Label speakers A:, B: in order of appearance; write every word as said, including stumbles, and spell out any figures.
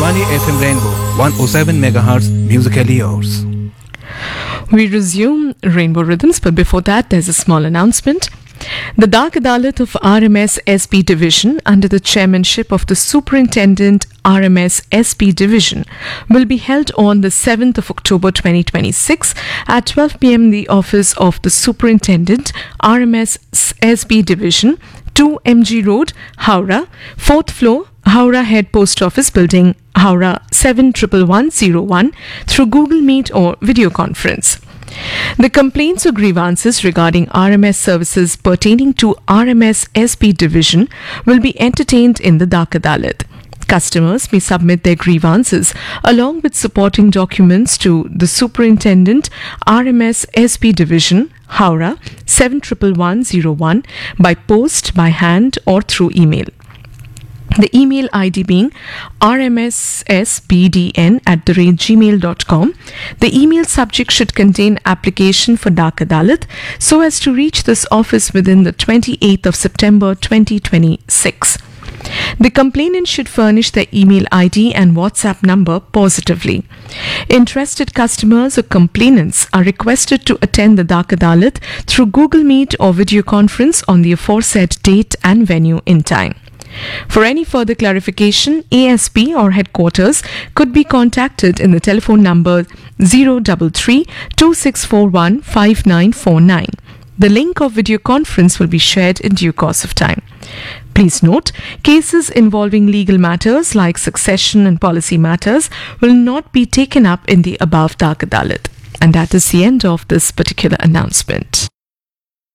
A: Akashwani F M Rainbow one oh seven megahertz musically yours.
B: We resume Rainbow Rhythms, but before that, there's a small announcement. The Dak Adalat of R M S S P Division, under the chairmanship of the Superintendent R M S S P Division, will be held on the seventh of October twenty twenty-six at twelve p m in the office of the Superintendent R M S S P Division, two M G Road, Howrah, fourth floor, Howrah Head Post Office Building, Howrah seven one one one zero one, through Google Meet or video conference. The complaints or grievances regarding R M S services pertaining to R M S S P Division will be entertained in the Dak Adalat. Customers may submit their grievances along with supporting documents to the Superintendent R M S S P Division, Howrah seven one one one zero one, by post, by hand or through email. The email I D being r m s s b d n at the rate gmail dot com. The email subject should contain application for Dak Adalat so as to reach this office within the twenty-eighth of September twenty twenty-six. The complainant should furnish their email I D and WhatsApp number positively. Interested customers or complainants are requested to attend the Dak Adalat through Google Meet or video conference on the aforesaid date and venue in time. For any further clarification, A S P or headquarters could be contacted in the telephone number zero three three two six four one five nine four nine. The link of video conference will be shared in due course of time. Please note, cases involving legal matters like succession and policy matters will not be taken up in the above Dak Adalat. And that is the end of this particular announcement.